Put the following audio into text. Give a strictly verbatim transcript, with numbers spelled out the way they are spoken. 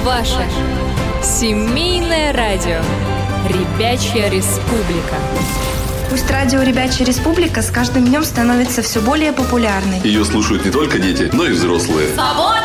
ваше семейное радио «Ребячья республика». Пусть радио «Ребячья республика» с каждым днем становится все более популярной. Ее слушают не только дети, но и взрослые. Свобода!